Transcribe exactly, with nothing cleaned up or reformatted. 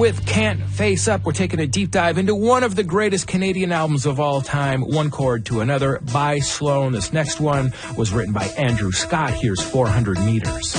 with Can't Face Up. We're taking a deep dive into one of the greatest Canadian albums of all time, One Chord to Another by Sloan. This next one was written by Andrew Scott. Here's four hundred meters.